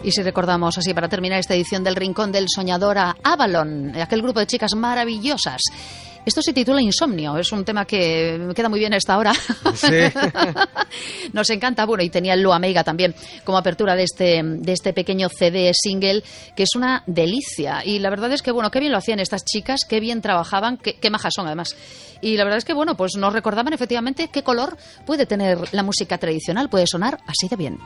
Y si recordamos así, para terminar esta edición del Rincón del Soñador, a Avalon, aquel grupo de chicas maravillosas. Esto se titula Insomnio, es un tema que me queda muy bien a esta hora. Sí. Nos encanta, bueno, y tenía el Lua Mega también como apertura de este pequeño CD single, que es una delicia. Y la verdad es que, bueno, qué bien lo hacían estas chicas, qué bien trabajaban, qué majas son además. Y la verdad es que, bueno, pues nos recordaban efectivamente qué color puede tener la música tradicional, puede sonar así de bien.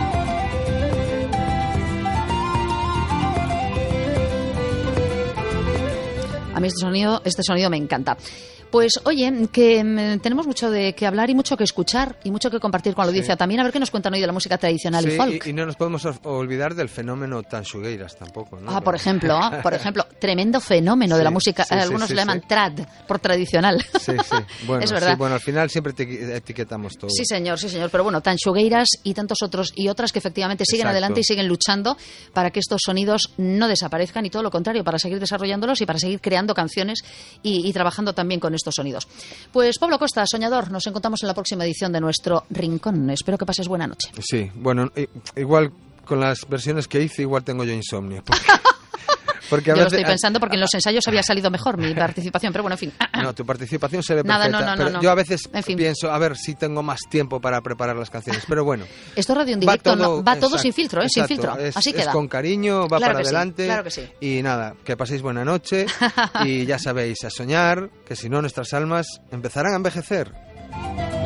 A mí este sonido me encanta. Pues oye, que tenemos mucho de qué hablar y mucho que escuchar y mucho que compartir con la audiencia también. A ver qué nos cuentan hoy de la música tradicional y folk. Y no nos podemos olvidar del fenómeno Tanxugueiras tampoco, ¿no? Por ejemplo, tremendo fenómeno de la música. Algunos le llaman trad, por tradicional. Sí. Bueno, es verdad. Sí, bueno, al final siempre etiquetamos todo. Sí, señor. Pero bueno, Tanxugueiras y tantos otros y otras que efectivamente siguen adelante y siguen luchando para que estos sonidos no desaparezcan y todo lo contrario, para seguir desarrollándolos y para seguir creando canciones y trabajando también con estos sonidos. Pues Pablo Costa, soñador, nos encontramos en la próxima edición de nuestro Rincón. Espero que pases buena noche. Sí, bueno, igual con las versiones que hice, igual tengo yo insomnio. Porque yo lo estoy pensando porque en los ensayos había salido mejor mi participación, pero bueno, en fin. No, tu participación se ve perfecta. No. Yo a veces pienso, a ver si tengo más tiempo para preparar las canciones, pero bueno. Esto es radio en directo, va todo sin filtro, sin filtro. Así queda. Es con cariño, va claro para adelante. Claro que sí. Y nada, que paséis buena noche y ya sabéis, a soñar, que si no nuestras almas empezarán a envejecer.